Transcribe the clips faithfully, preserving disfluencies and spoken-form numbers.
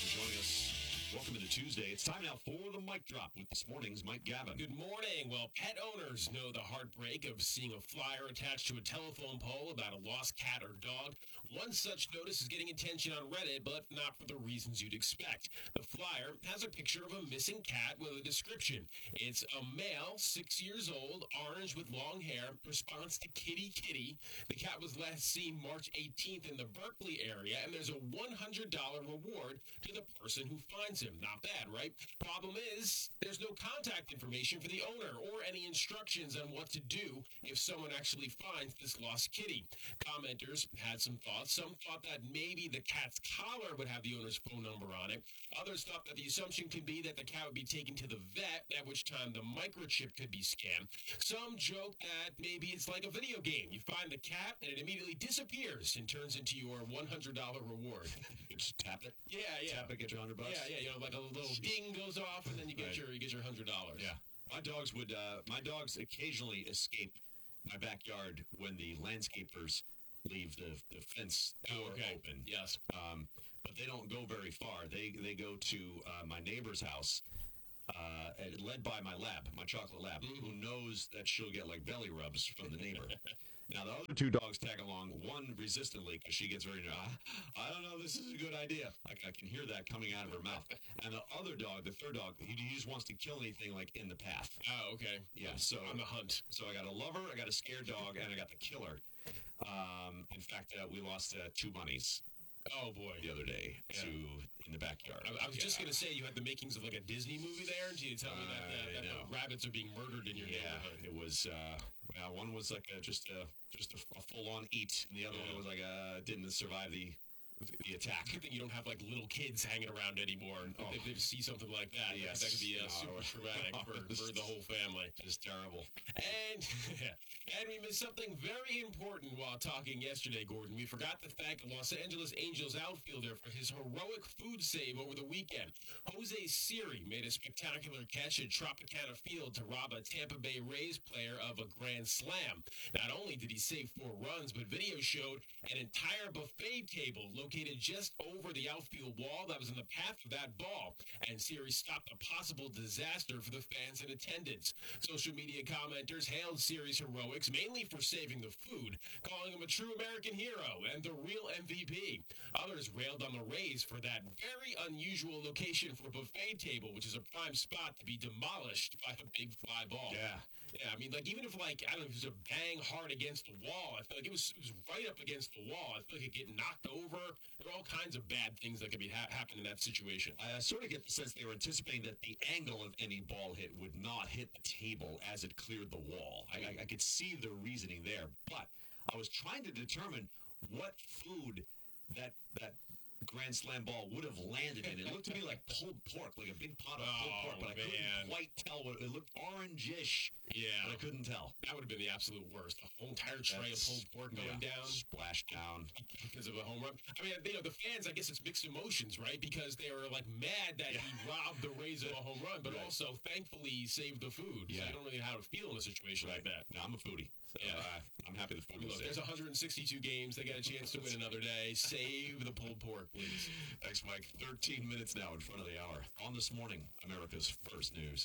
for joining us. Welcome into Tuesday. It's time now for the Mic Drop with this morning's Mike Gavin. Good morning. Well, pet owners know the heartbreak of seeing a flyer attached to a telephone pole about a lost cat or dog. One such notice is getting attention on Reddit, but not for the reasons you'd expect. The flyer has a picture of a missing cat with a description. It's a male, six years old, orange with long hair, responds to kitty kitty. The cat was last seen March eighteenth in the Berkeley area, and there's a one hundred dollars reward to the person who finds him. Not bad, right? Problem is, there's no contact information for the owner or any instructions on what to do if someone actually finds this lost kitty. Commenters had some thoughts. Some thought that maybe the cat's collar would have the owner's phone number on it. Others thought that the assumption could be that the cat would be taken to the vet, at which time the microchip could be scanned. Some joke that maybe it's like a video game. You find the cat, and it immediately disappears and turns into your one hundred dollars reward. You just tap it. Yeah, yeah. Tap it, get your one hundred bucks. Yeah, yeah, you know, like a little ding goes off, and then you get Right. your you get your one hundred dollars. Yeah. My dogs would, uh, my dogs occasionally escape my backyard when the landscapers leave the, the fence door Oh, okay. open. Yes. Um, but they don't go very far. They they go to uh, my neighbor's house, uh, and led by my lab, my chocolate lab, Mm-hmm. who knows that she'll get like belly rubs from the neighbor. Now the other two dogs tag along, one resistantly because she gets very, I, I don't know, this is a good idea. Like I can hear that coming out of her mouth. And the other dog, the third dog, he, he just wants to kill anything like in the path. Oh, okay. Yeah, so On the hunt. So I got a lover, I got a scared dog, and I got the killer. Um, in fact, uh, we lost uh, two bunnies Oh boy. the other day Yeah. to in the backyard. I, I was just Yeah. gonna say you had the makings of like a Disney movie there, and you tell me that, I that, that know. the rabbits are being murdered in your Yeah, neighborhood. it was. Uh, well, one was like a, just a just a, a full-on eat, and the other Yeah. one was like uh didn't survive the the attack. Good thing you don't have like little kids hanging around anymore. And Oh. If they see something like that, Yes. that could be uh, No. super traumatic for, for the whole family. Just terrible. And and we missed something very important while talking yesterday, Gordon. We forgot to thank the Los Angeles Angels outfielder for his heroic food save over the weekend. Jose Siri made a spectacular catch at Tropicana Field to rob a Tampa Bay Rays player of a grand slam. Not only did he save four runs, but video showed an entire buffet table located just over the outfield wall that was in the path of that ball. And Siri stopped a possible disaster for the fans in attendance. Social media commenters hailed Siri's heroics mainly for saving the food, calling him a true American hero and the real M V P. Others railed on the Rays for that very unusual location for a buffet table, which is a prime spot to be demolished by a big fly ball. Yeah. Yeah, I mean, like, even if, like, I don't know, if it was a bang hard against the wall, I feel like it was, it was right up against the wall. I feel like it get knocked over. There are all kinds of bad things that could be ha- happen in that situation. I sort of get the sense they were anticipating that the angle of any ball hit would not hit the table as it cleared the wall. I, I, I could see the reasoning there, but I was trying to determine what food that that grand slam ball would have landed in. It looked to me like pulled pork, like a big pot of pulled Oh, pork, but I man. couldn't quite tell what it looked orangish. Yeah. But I couldn't tell. That would have been the absolute worst. A whole entire tray That's- of pulled pork going yeah, down splashed down. because of a home run. I mean, you know, the fans, I guess it's mixed emotions, right? Because they were, like, mad that Yeah. he robbed the Rays of a home run, but Right. also, thankfully, he saved the food. So Yeah. you don't really know how to feel in a situation like that. Now I'm a foodie. So, Yeah. uh, I'm happy the I food mean, was look, there. there's one hundred sixty-two games. They got a chance to win another day. Save the pulled pork, please. Thanks, Mike. thirteen minutes now in front of the hour. On This Morning, America's First News.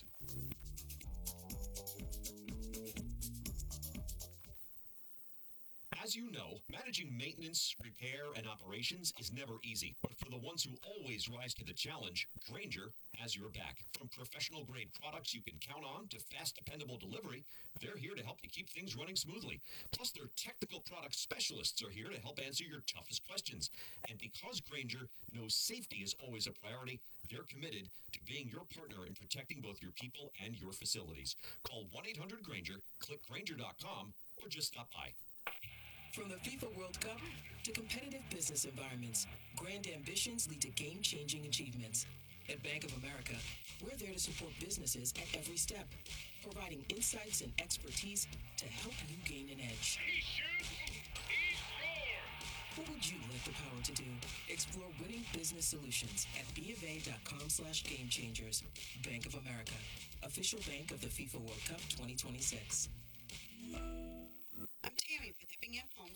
As you know, managing maintenance, repair, and operations is never easy. But for the ones who always rise to the challenge, Grainger has your back. From professional-grade products you can count on to fast, dependable delivery, they're here to help you keep things running smoothly. Plus, their technical product specialists are here to help answer your toughest questions. And because Grainger knows safety is always a priority, they're committed to being your partner in protecting both your people and your facilities. Call one eight hundred Grainger, click Grainger dot com, or just stop by. From the FIFA World Cup to competitive business environments, grand ambitions lead to game-changing achievements. At Bank of America, we're there to support businesses at every step, providing insights and expertise to help you gain an edge. He shoots, he scores! What would you like the power to do? Explore winning business solutions at BofA.com slash game changers. Bank of America, official bank of the FIFA World Cup twenty twenty-six. I'm Tammy with Effingham Home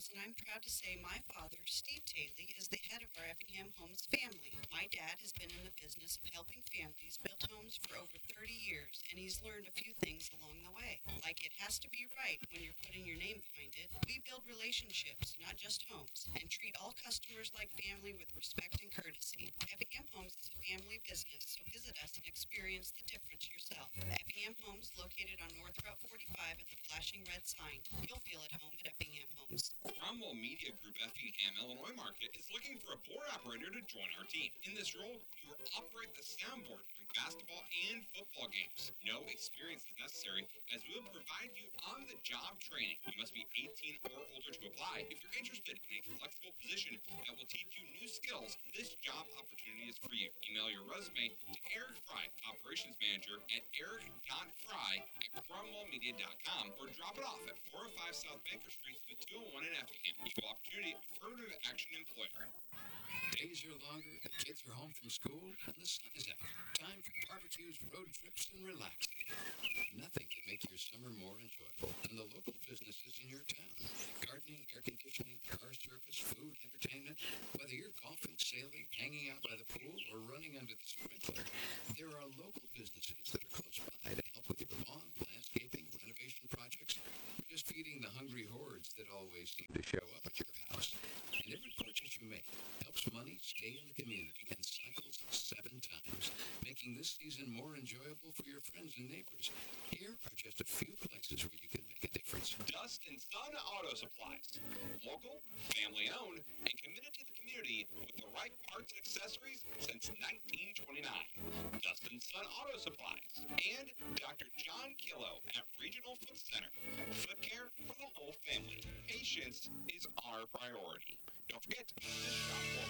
Homes, and I'm proud to say my father, Steve Taylor, is the head of our Effingham Homes family. My dad has been in the business of helping families build homes for over thirty years, and he's learned a few things along the way. Like it has to be right when you're putting your name behind it. We build relationships, not just homes, and treat all customers like family with respect and courtesy. Effingham Homes is a family business, so visit us and experience the difference yourself. Effingham Homes, located on North Route forty-five at the flashing red sign. You'll feel at home at Effingham Homes. Cromwell Media Group Effingham, Illinois market is looking for a board operator to join our team. In this role, you will operate the soundboard during basketball and football games. No experience is necessary, as we will provide you on-the-job training. You must be eighteen or older to apply. If you're interested in a flexible position that will teach you new skills, this job opportunity is for you. Email your resume to Eric Fry, Operations Manager, at eric dot fry at cromwell media dot com, or drop it off at four oh five South Banker Street, Suite two oh one in Effingham. Equal opportunity affirmative action employer. Days are longer, the kids are home from school, and the sun is out. Time for barbecues, road trips, and relaxing. Nothing can make your summer more enjoyable than the local businesses in your town. Gardening, air conditioning, car service, food, entertainment. Whether you're golfing, sailing, hanging out by the pool, or running under the sprinkler, there are local businesses that are close by to help with your lawn, landscaping, renovation projects, or just feeding the hungry hordes that always seem to show up at your house. And every purchase you make helps money stay in the community and cycles seven times, making this season more enjoyable for your friends and neighbors. Here are just a few places where you can make a difference. Dust and Son Auto Supplies. Local, family-owned, and committed to the community with the right parts and accessories since nineteen twenty-nine. Dust and Son Auto Supplies. And Doctor John Killo at Regional Foot Center. Foot care for the whole family. Patience is our priority. Don't forget to shop for